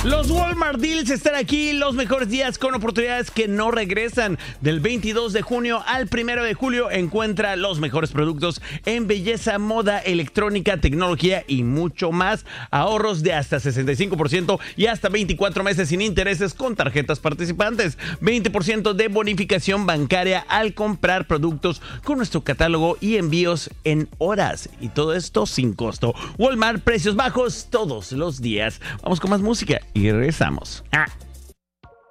Los Walmart Deals están aquí, los mejores días con oportunidades que no regresan. Del 22 de junio al 1 de julio encuentra los mejores productos en belleza, moda, electrónica, tecnología y mucho más. Ahorros de hasta 65% y hasta 24 meses sin intereses con tarjetas participantes. 20% de bonificación bancaria al comprar productos con nuestro catálogo y envíos en horas. Y todo esto sin costo. Walmart, precios bajos todos los días. Vamos con más música y regresamos.